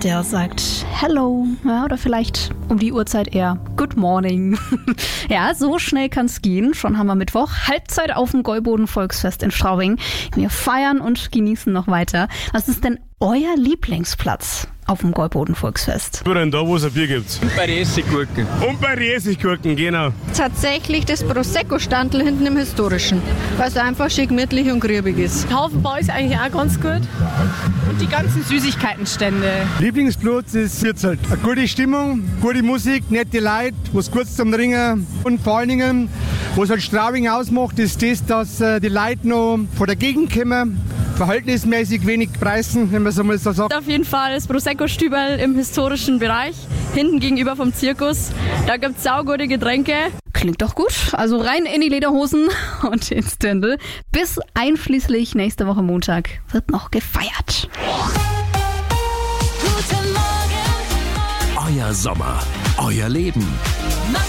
der sagt Hello, ja, oder vielleicht um die Uhrzeit eher Good Morning. Ja, so schnell kann's gehen. Schon haben wir Mittwoch, Halbzeit auf dem Gäuboden-Volksfest in Straubing. Wir feiern und genießen noch weiter. Was ist denn euer Lieblingsplatz auf dem Gäuboden-Volksfest? Überall da, wo es ein Bier gibt. Und bei den Essiggurken. Und bei den Essiggurken, genau. Tatsächlich das Prosecco-Standel hinten im Historischen, weil es einfach schön gemütlich und grübig ist. Haufenbau ist eigentlich auch ganz gut. Und die ganzen Süßigkeitenstände. Lieblingsplatz ist jetzt halt eine gute Stimmung, gute Musik, nette Leute, was kurz zum Ringen und vor allen Dingen, was halt Straubing ausmacht, ist das, dass die Leute noch von der Gegend kommen, verhältnismäßig wenig preisen, wenn man so mal so sagt. Auf jeden Fall das Prosecco-Stüberl im historischen Bereich, hinten gegenüber vom Zirkus. Da gibt es saugute Getränke. Klingt doch gut. Also rein in die Lederhosen und ins Dirndl. Bis einschließlich nächste Woche Montag wird noch gefeiert. Guten Morgen. Euer Sommer, euer Leben.